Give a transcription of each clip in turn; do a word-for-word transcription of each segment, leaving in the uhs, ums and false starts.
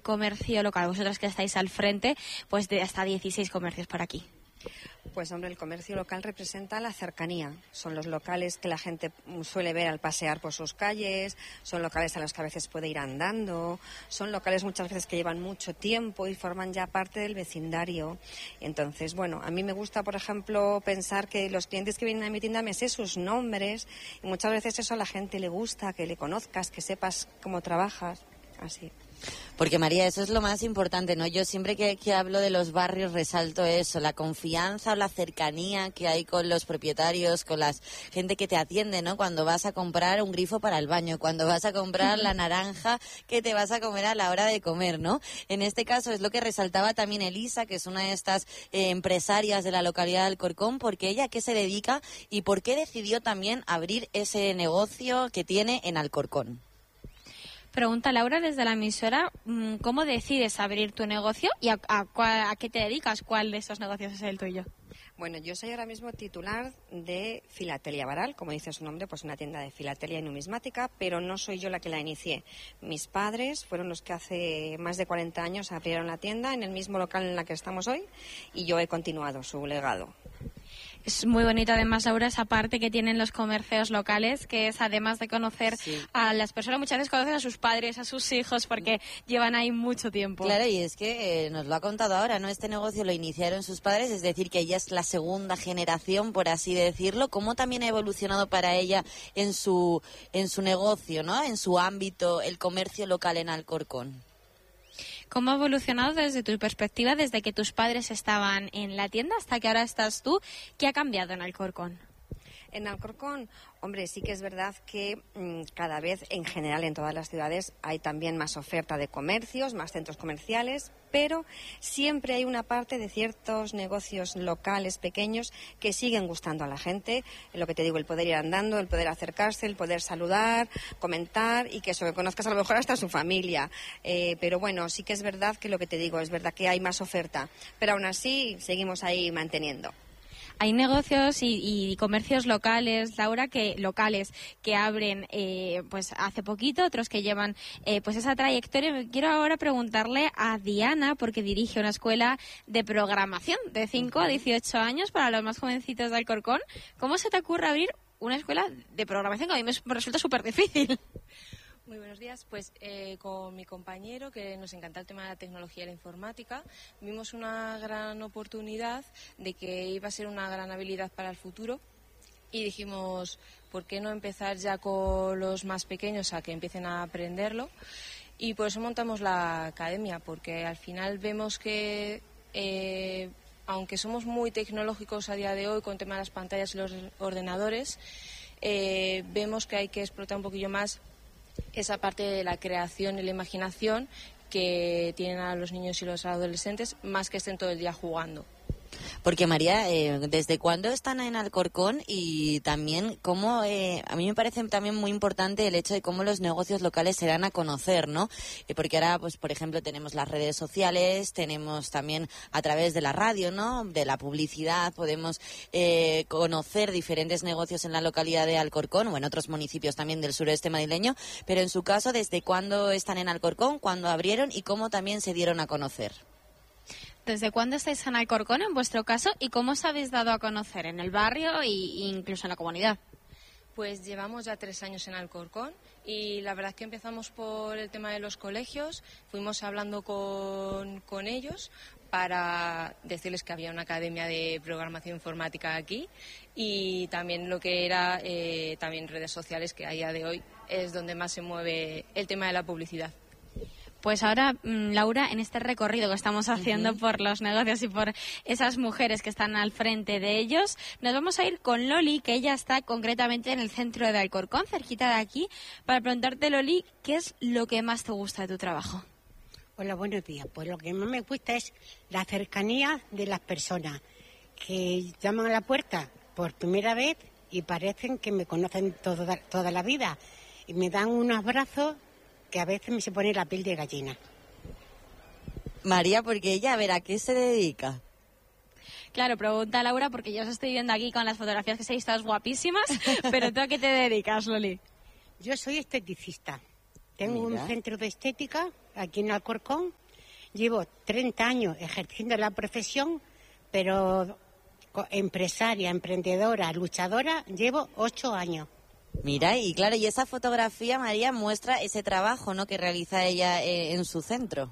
comercio local? Vosotras que estáis al frente, pues de hasta dieciséis comercios por aquí. Pues hombre, el comercio local representa la cercanía. Son los locales que la gente suele ver al pasear por sus calles, son locales a los que a veces puede ir andando, son locales muchas veces que llevan mucho tiempo y forman ya parte del vecindario. Entonces, bueno, a mí me gusta, por ejemplo, pensar que los clientes que vienen a mi tienda me sé sus nombres y muchas veces eso a la gente le gusta, que le conozcas, que sepas cómo trabajas, así. Porque María, eso es lo más importante, ¿no? Yo siempre que, que hablo de los barrios resalto eso, la confianza o la cercanía que hay con los propietarios, con la gente que te atiende, ¿no? Cuando vas a comprar un grifo para el baño, cuando vas a comprar la naranja que te vas a comer a la hora de comer, ¿no? En este caso es lo que resaltaba también Elisa, que es una de estas eh, empresarias de la localidad de Alcorcón, porque ella a qué se dedica y por qué decidió también abrir ese negocio que tiene en Alcorcón. Pregunta Laura desde la emisora, ¿cómo decides abrir tu negocio y a, a, a qué te dedicas? ¿Cuál de esos negocios es el tuyo? Bueno, yo soy ahora mismo titular de Filatelia Baral, como dice su nombre, pues una tienda de filatelia y numismática, pero no soy yo la que la inicié. Mis padres fueron los que hace más de cuarenta años abrieron la tienda en el mismo local en la que estamos hoy y yo he continuado su legado. Es muy bonito además, Laura, esa parte que tienen los comercios locales, que es además de conocer sí. a las personas, muchas veces conocen a sus padres, a sus hijos, porque llevan ahí mucho tiempo. Claro, y es que eh, nos lo ha contado ahora, ¿no? Este negocio lo iniciaron sus padres, es decir, que ella es la segunda generación, por así decirlo. ¿Cómo también ha evolucionado para ella en su, en su negocio, ¿no? En su ámbito, el comercio local en Alcorcón? ¿Cómo ha evolucionado desde tu perspectiva, desde que tus padres estaban en la tienda hasta que ahora estás tú? ¿Qué ha cambiado en Alcorcón? En Alcorcón, hombre, sí que es verdad que mmm, cada vez, en general, en todas las ciudades hay también más oferta de comercios, más centros comerciales, pero siempre hay una parte de ciertos negocios locales pequeños que siguen gustando a la gente. Lo que te digo, el poder ir andando, el poder acercarse, el poder saludar, comentar y que eso, que conozcas a lo mejor hasta su familia. Eh, pero bueno, sí que es verdad que lo que te digo, es verdad que hay más oferta, pero aún así seguimos ahí manteniendo. Hay negocios y, y comercios locales, Laura, que locales que abren eh, pues hace poquito, otros que llevan eh, pues esa trayectoria. Quiero ahora preguntarle a Diana, porque dirige una escuela de programación de cinco a dieciocho años para los más jovencitos de Alcorcón. ¿Cómo se te ocurre abrir una escuela de programación que a mí me resulta súper difícil? Muy buenos días. Pues eh, con mi compañero, que nos encanta el tema de la tecnología y la informática, vimos una gran oportunidad de que iba a ser una gran habilidad para el futuro y dijimos, ¿por qué no empezar ya con los más pequeños a que empiecen a aprenderlo? Y por eso montamos la academia, porque al final vemos que eh, aunque somos muy tecnológicos a día de hoy con el tema de las pantallas y los ordenadores, eh, vemos que hay que explotar un poquillo más esa parte de la creación y la imaginación que tienen a los niños y los adolescentes, más que estén todo el día jugando. Porque María, eh, ¿desde cuándo están en Alcorcón? Y también cómo, eh, a mí me parece también muy importante el hecho de cómo los negocios locales se dan a conocer, ¿no? Eh, porque ahora, pues por ejemplo, tenemos las redes sociales, tenemos también a través de la radio, ¿no? De la publicidad, podemos eh, conocer diferentes negocios en la localidad de Alcorcón o en otros municipios también del sureste madrileño, pero en su caso, ¿desde cuándo están en Alcorcón? ¿Cuándo abrieron? ¿Y cómo también se dieron a conocer? ¿Desde cuándo estáis en Alcorcón, en vuestro caso, y cómo os habéis dado a conocer en el barrio e incluso en la comunidad? Pues llevamos ya tres años en Alcorcón y la verdad es que empezamos por el tema de los colegios, fuimos hablando con, con ellos para decirles que había una academia de programación informática aquí y también lo que era eh, también redes sociales, que a día de hoy es donde más se mueve el tema de la publicidad. Pues ahora, Laura, en este recorrido que estamos haciendo uh-huh. por los negocios y por esas mujeres que están al frente de ellos, nos vamos a ir con Loli, que ella está concretamente en el centro de Alcorcón, cerquita de aquí, para preguntarte, Loli, ¿qué es lo que más te gusta de tu trabajo? Hola, buenos días. Pues lo que más me gusta es la cercanía de las personas que llaman a la puerta por primera vez y parecen que me conocen toda, toda la vida y me dan unos abrazos que a veces me se pone la piel de gallina. María, porque ella, a ver, ¿a qué se dedica? Claro, pregunta Laura, porque yo os estoy viendo aquí con las fotografías que seis todas guapísimas, pero ¿tú a qué te dedicas, Loli? Yo soy esteticista. Tengo Mira. un centro de estética aquí en Alcorcón. Llevo treinta años ejerciendo la profesión, pero empresaria, emprendedora, luchadora, llevo ocho años. Mira, y claro, y esa fotografía, María, muestra ese trabajo, ¿no?, que realiza ella eh, en su centro.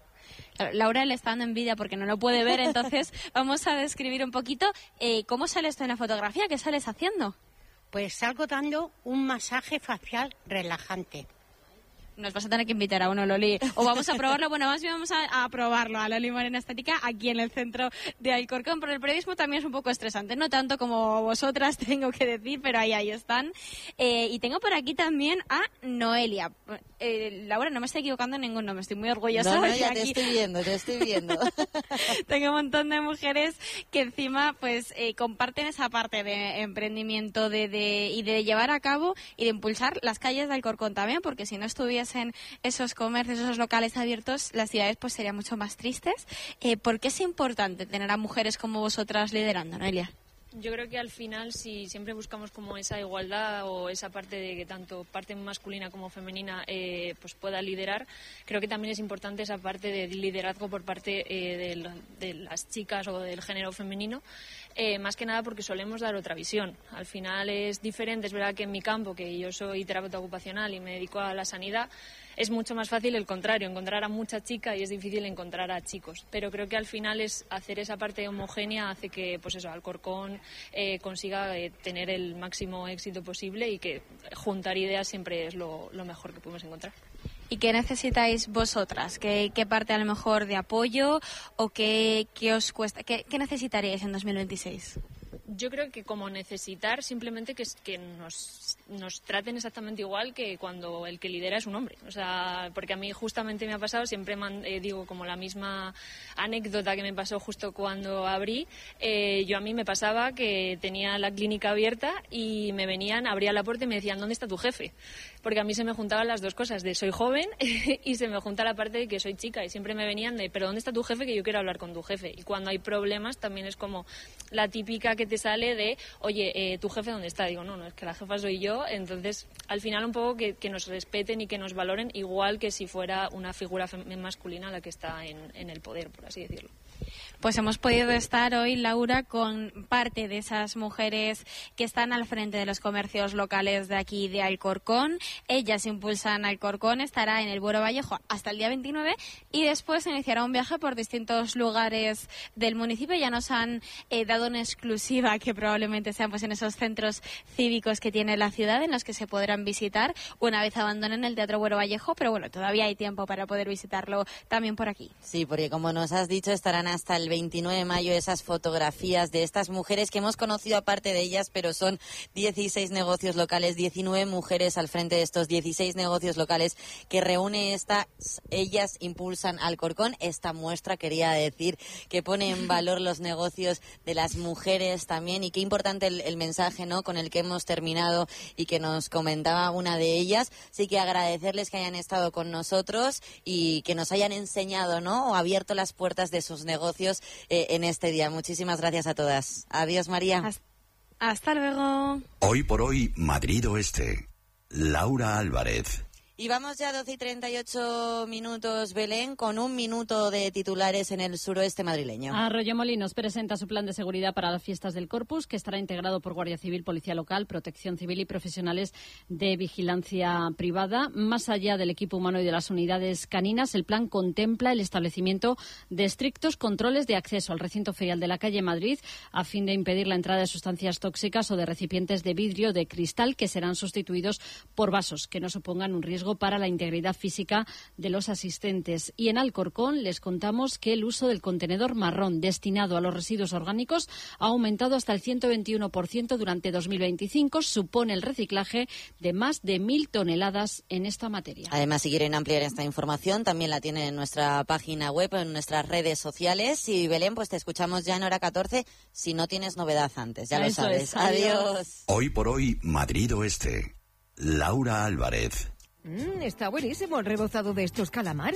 Laura le está dando envidia porque no lo puede ver, entonces vamos a describir un poquito eh, cómo sale esto en la fotografía, qué sales haciendo. Pues salgo dando un masaje facial relajante. Nos vas a tener que invitar a uno, Loli. O vamos a probarlo, bueno, más bien vamos a, a probarlo a Loli Morena Estética aquí en el centro de Alcorcón, pero el periodismo también es un poco estresante, no tanto como vosotras, tengo que decir, pero ahí, ahí están. Eh, y tengo por aquí también a Noelia. Eh, Laura, no me estoy equivocando en ningún nombre, estoy muy orgullosa. No, no, ya aquí te estoy viendo, te estoy viendo. Tengo un montón de mujeres que encima pues eh, comparten esa parte de emprendimiento de, de, y de llevar a cabo y de impulsar las calles de Alcorcón también, porque si no estuviese en esos comercios, esos locales abiertos, las ciudades pues serían mucho más tristes. Eh, ¿Por qué es importante tener a mujeres como vosotras liderando, Noelia? Yo creo que al final, si siempre buscamos como esa igualdad o esa parte de que tanto parte masculina como femenina eh, pues pueda liderar, creo que también es importante esa parte de liderazgo por parte eh, de, de las chicas o del género femenino. Eh, más que nada porque solemos dar otra visión. Al final es diferente, es verdad que en mi campo, que yo soy terapeuta ocupacional y me dedico a la sanidad, es mucho más fácil el contrario, encontrar a mucha chica y es difícil encontrar a chicos. Pero creo que al final es hacer esa parte homogénea hace que, pues eso, Alcorcón eh, consiga eh, tener el máximo éxito posible y que juntar ideas siempre es lo, lo mejor que podemos encontrar. ¿Y qué necesitáis vosotras? ¿Qué, qué parte a lo mejor de apoyo o qué, qué os cuesta? ¿Qué, qué necesitaríais en dos mil veintiséis? Yo creo que como necesitar simplemente que, que nos, nos traten exactamente igual que cuando el que lidera es un hombre. O sea, porque a mí justamente me ha pasado, siempre man, eh, digo como la misma anécdota que me pasó justo cuando abrí. Eh, yo a mí me pasaba que tenía la clínica abierta y me venían, abría la puerta y me decían, ¿dónde está tu jefe? Porque a mí se me juntaban las dos cosas, de soy joven y se me junta la parte de que soy chica. Y siempre me venían de, pero ¿dónde está tu jefe? Que yo quiero hablar con tu jefe. Y cuando hay problemas también es como la típica que te sale de, oye, eh, ¿tu jefe dónde está? Digo, no, no, es que la jefa soy yo. Entonces, al final un poco que, que nos respeten y que nos valoren igual que si fuera una figura masculina la que está en, en el poder, por así decirlo. Pues hemos podido estar hoy, Laura, con parte de esas mujeres que están al frente de los comercios locales de aquí de Alcorcón. Ellas impulsan Alcorcón, estará en el Buero Vallejo hasta el día veintinueve y después iniciará un viaje por distintos lugares del municipio. Ya nos han eh, dado una exclusiva que probablemente sean pues en esos centros cívicos que tiene la ciudad en los que se podrán visitar una vez abandonen el Teatro Buero Vallejo, pero bueno, todavía hay tiempo para poder visitarlo también por aquí. Sí, porque como nos has dicho, estarán hasta el veintinueve de mayo esas fotografías de estas mujeres que hemos conocido aparte de ellas, pero son dieciséis negocios locales, diecinueve mujeres al frente de estos dieciséis negocios locales que reúne esta, ellas impulsan Alcorcón. Esta muestra, quería decir, que pone en valor los negocios de las mujeres también, y qué importante el, el mensaje, ¿no?, con el que hemos terminado y que nos comentaba una de ellas. Sí que agradecerles que hayan estado con nosotros y que nos hayan enseñado, ¿no?, o abierto las puertas de sus negocios eh, en este día. Muchísimas gracias a todas. Adiós, María. Hasta, hasta luego. Hoy por hoy, Madrid Oeste. Laura Álvarez. Y vamos ya a doce y treinta y ocho minutos, Belén, con un minuto de titulares en el suroeste madrileño. Arroyomolinos presenta su plan de seguridad para las fiestas del Corpus, que estará integrado por Guardia Civil, Policía Local, Protección Civil y profesionales de vigilancia privada. Más allá del equipo humano y de las unidades caninas, el plan contempla el establecimiento de estrictos controles de acceso al recinto ferial de la calle Madrid, a fin de impedir la entrada de sustancias tóxicas o de recipientes de vidrio o de cristal, que serán sustituidos por vasos que no supongan un riesgo para la integridad física de los asistentes. Y en Alcorcón les contamos que el uso del contenedor marrón destinado a los residuos orgánicos ha aumentado hasta el ciento veintiuno por ciento durante dos mil veinticinco. Supone el reciclaje de más de mil toneladas en esta materia. Además, si quieren ampliar esta información, también la tienen en nuestra página web, en nuestras redes sociales. Y Belén, pues te escuchamos ya en hora catorce, si no tienes novedad antes, ya lo Eso sabes. es. Adiós. Adiós. Hoy por hoy, Madrid Oeste. Laura Álvarez. Mm, está buenísimo el rebozado de estos calamares.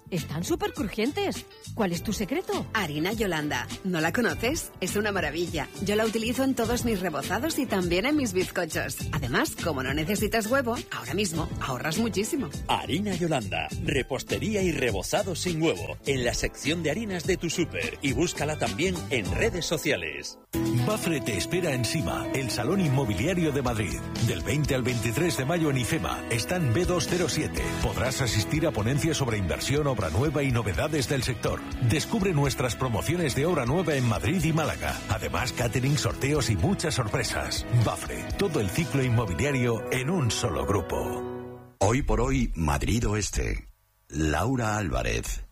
Están súper crujientes. ¿Cuál es tu secreto? Harina Yolanda. ¿No la conoces? Es una maravilla. Yo la utilizo en todos mis rebozados y también en mis bizcochos. Además, como no necesitas huevo, ahora mismo ahorras muchísimo. Harina Yolanda. Repostería y rebozado sin huevo. En la sección de harinas de tu súper. Y búscala también en redes sociales. Bafre te espera en SIMA, el Salón Inmobiliario de Madrid. Del veinte al veintitrés de mayo en IFEMA. Stand B doscientos siete. Podrás asistir a ponencias sobre inversión, obra nueva y novedades del sector. Descubre nuestras promociones de obra nueva en Madrid y Málaga. Además, catering, sorteos y muchas sorpresas. Bafre, todo el ciclo inmobiliario en un solo grupo. Hoy por hoy, Madrid Oeste. Laura Álvarez.